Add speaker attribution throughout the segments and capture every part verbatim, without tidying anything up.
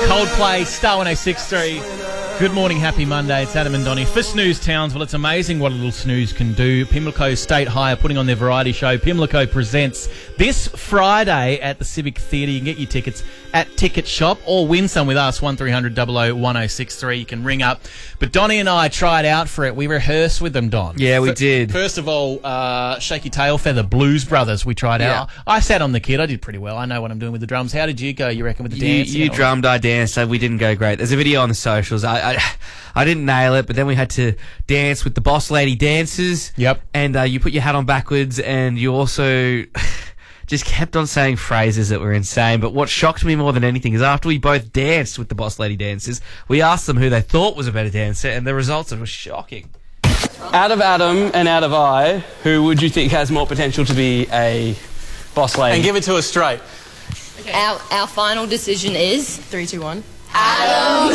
Speaker 1: Coldplay, Star one oh six point three. Good morning, happy Monday. It's Adam and Donnie for Snooze Townsville. It's amazing what a little snooze can do. Pimlico State High are putting on their variety show. Pimlico presents this Friday at the Civic Theatre. You can get your tickets at Ticket Shop or win some with us, one three hundred, double oh, one oh six three. You can ring up. But Donnie and I tried out for it. We rehearsed with them, Don.
Speaker 2: Yeah, we
Speaker 1: F-
Speaker 2: did.
Speaker 1: First of all, uh, Shaky Tail Feather Blues Brothers, we tried
Speaker 2: Yeah.
Speaker 1: out. I sat on the kit. I did pretty well. I know what I'm doing with the drums. How did you go, you reckon, with the
Speaker 2: You,
Speaker 1: dance?
Speaker 2: you drummed, I danced, so we didn't go great. There's a video on the socials. I, I I didn't nail it, but then we had to dance with the Boss Lady dancers.
Speaker 1: Yep.
Speaker 2: And uh, you put your hat on backwards, and you also just kept on saying phrases that were insane. But what shocked me more than anything is after we both danced with the Boss Lady dancers, we asked them who they thought was a better dancer, and the results were shocking.
Speaker 3: Out of Adam and out of I, who would you think has more potential to be a boss lady?
Speaker 1: And give it to us straight.
Speaker 4: Okay. Our, our final decision is...
Speaker 5: Three, two, one.
Speaker 4: Adam!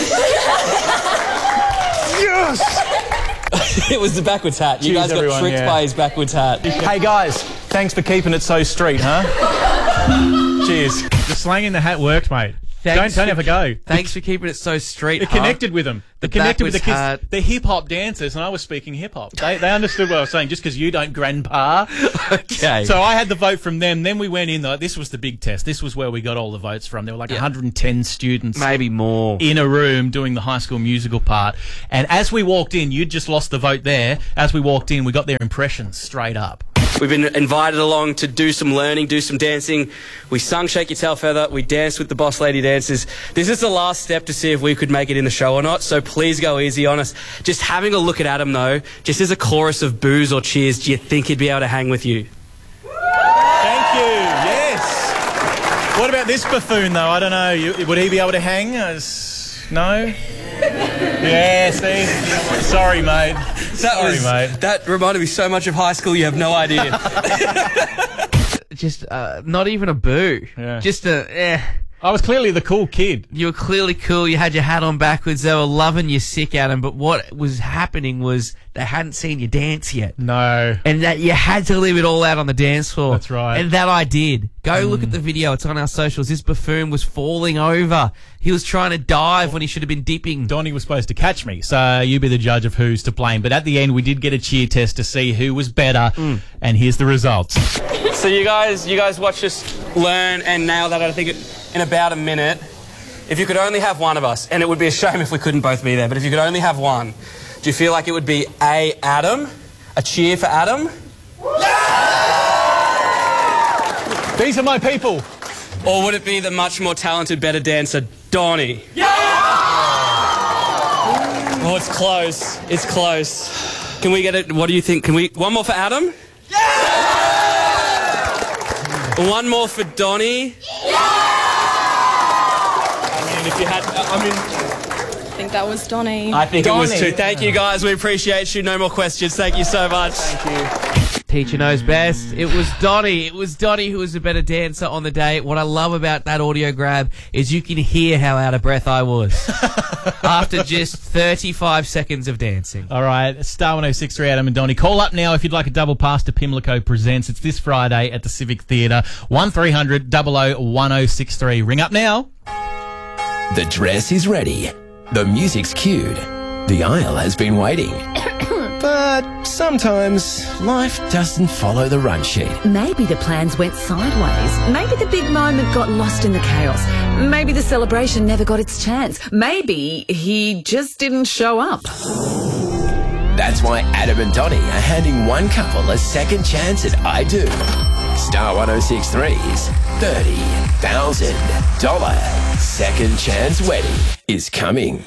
Speaker 3: Yes! It was the backwards hat. You
Speaker 1: Cheers,
Speaker 3: guys got
Speaker 1: everyone,
Speaker 3: tricked
Speaker 1: yeah.
Speaker 3: by his backwards hat.
Speaker 1: Hey guys, thanks for keeping it so street, huh? Cheers. The slang in the hat worked, mate.
Speaker 2: Thanks
Speaker 1: don't don't
Speaker 2: for-
Speaker 1: have a go.
Speaker 2: Thanks for keeping it so straight.
Speaker 1: It
Speaker 2: huh?
Speaker 1: connected with them. They
Speaker 2: The
Speaker 1: connected with the kids.
Speaker 2: backwards hat.
Speaker 1: They're hip hop dancers, and I was speaking hip hop. They they understood what I was saying. Just because you don't, grandpa.
Speaker 2: Okay.
Speaker 1: So I had the vote from them. Then we went in. Though this was the big test. This was where we got all the votes from. There were like
Speaker 2: Yeah.
Speaker 1: one hundred ten students.
Speaker 2: Maybe more.
Speaker 1: In a room doing the High School Musical part. And as we walked in, you'd just lost the vote there. As we walked in, we got their impressions straight up.
Speaker 3: We've been invited along to do some learning, do some dancing. We sung Shake Your Tail Feather. We danced with the Boss Lady dancers. This is the last step to see if we could make it in the show or not, so please go easy on us. Just having a look at Adam, though, just as a chorus of boos or cheers, do you think he'd be able to hang with you?
Speaker 1: Thank you. Yes. What about this buffoon, though? I don't know. You, would he be able to hang? Uh, s- no? Yeah, see? Sorry, mate.
Speaker 3: That
Speaker 1: Sorry,
Speaker 3: was,
Speaker 1: mate.
Speaker 3: That reminded me so much of high school, you have no idea.
Speaker 2: Just uh, not even a boo.
Speaker 1: Yeah.
Speaker 2: Just a eh.
Speaker 1: I was clearly the cool kid.
Speaker 2: You were clearly cool. You had your hat on backwards. They were loving you sick at 'em. But what was happening was they hadn't seen you dance yet.
Speaker 1: No.
Speaker 2: And that you had to leave it all out on the dance floor.
Speaker 1: That's right.
Speaker 2: And that I did. Go look at the video. It's on our socials. This buffoon was falling over. He was trying to dive when he should have been dipping.
Speaker 1: Donnie was supposed to catch me, so you be the judge of who's to blame. But at the end, we did get a cheer test to see who was better, and here's the results.
Speaker 3: So you guys, you guys watch us learn and nail that, I think, in about a minute. If you could only have one of us, and it would be a shame if we couldn't both be there, but if you could only have one, do you feel like it would be A, Adam, a cheer for Adam?
Speaker 1: These are my people.
Speaker 3: Or would it be the much more talented, better dancer, Donnie? Yeah! Oh, it's close. It's close. Can we get it? What do you think? Can we... One more for Adam? Yeah! One more for Donnie? Yeah! I mean, if you had... I mean...
Speaker 5: I think that was Donnie.
Speaker 3: I think it was
Speaker 1: Donnie.
Speaker 3: too. Thank you, guys. We appreciate you. No more questions. Thank you so much.
Speaker 1: Thank you.
Speaker 2: Teacher knows best. It was Donnie. It was Donnie who was a better dancer on the day. What I love about that audio grab is you can hear how out of breath I was after just thirty-five seconds of dancing.
Speaker 1: All right, Star one oh six three, Adam and Donnie. Call up now if you'd like a double pass to Pimlico Presents. It's this Friday at the Civic Theatre. one three hundred, double oh, one oh six three. Ring up now.
Speaker 6: The dress is ready. The music's cued. The aisle has been waiting. But sometimes life doesn't follow the run sheet.
Speaker 7: Maybe the plans went sideways. Maybe the big moment got lost in the chaos. Maybe the celebration never got its chance. Maybe he just didn't show up.
Speaker 6: That's why Adam and Donnie are handing one couple a second chance at I Do. Star one oh six three's thirty thousand dollars second chance wedding is coming.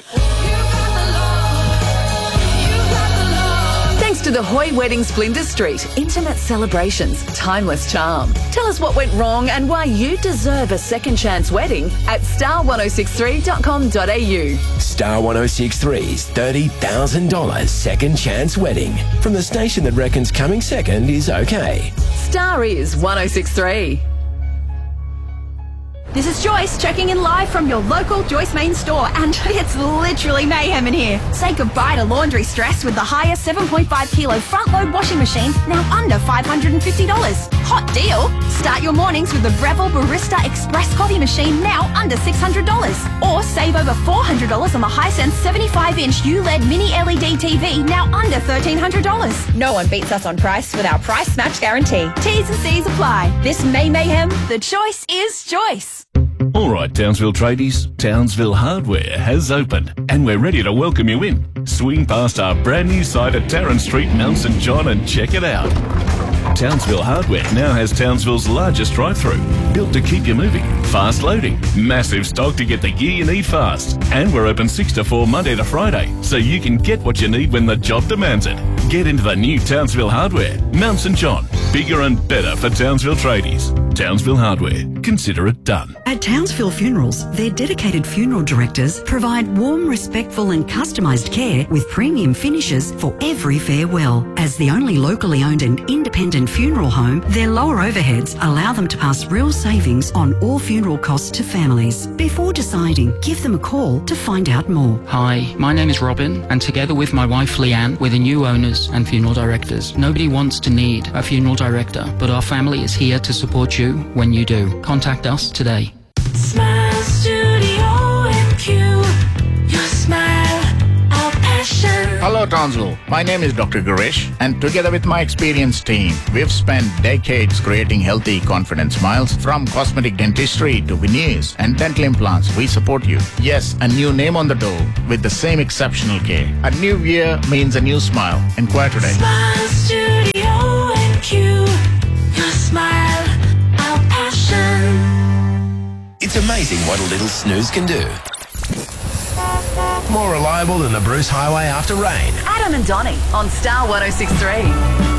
Speaker 7: Thanks to the Hoy Weddings Flinders Street. Intimate celebrations, timeless charm. Tell us what went wrong and why you deserve a second chance wedding at star ten sixty-three dot com dot a u.
Speaker 6: Star one oh six three's thirty thousand dollars second chance wedding. From the station that reckons coming second is okay.
Speaker 7: Star is one oh six three.
Speaker 8: This is Joyce checking in live from your local Joyce Main store, and it's literally mayhem in here. Say goodbye to laundry stress with the highest seven point five kilo front load washing machine, now under five hundred fifty dollars. Hot deal! Start your mornings with the Breville Barista Express coffee machine, now under six hundred dollars. Or save over four hundred dollars on the Hisense seventy-five inch U L E D mini L E D T V, now under thirteen hundred dollars. No one beats us on price with our price match guarantee. T's and C's apply. This May mayhem, the choice is Joyce.
Speaker 9: All right, Townsville tradies, Townsville Hardware has opened and we're ready to welcome you in. Swing past our brand new site at Tarrant Street, Mount St John and check it out. Townsville Hardware now has Townsville's largest drive-through, built to keep you moving, fast loading, massive stock to get the gear you need fast, and we're open six to four Monday to Friday, so you can get what you need when the job demands it. Get into the new Townsville Hardware, Mount St John, bigger and better for Townsville tradies. Townsville Hardware, consider it done.
Speaker 10: At Townsville Funerals, their dedicated funeral directors provide warm, respectful and customised care with premium finishes for every farewell. As the only locally owned and independent funeral home, their lower overheads allow them to pass real savings on all funeral costs to families. Before deciding, give them a call to find out more.
Speaker 11: Hi, my name is Robin, and together with my wife Leanne, we're the new owners and funeral directors. Nobody wants to need a funeral director, but our family is here to support you when you do. Contact us today.
Speaker 12: Smile Studio M Q, your smile, our passion.
Speaker 13: Hello Townsville, my name is Doctor Girish, and together with my experienced team, we've spent decades creating healthy, confident smiles. From cosmetic dentistry to veneers and dental implants, we support you. Yes, a new name on the door with the same exceptional care. A new year means a new smile. Inquire today.
Speaker 12: Smile Studio M Q, your smile, our passion.
Speaker 6: It's amazing what a little snooze can do. More reliable than the Bruce Highway after rain.
Speaker 7: Adam and Donnie on Star one oh six three.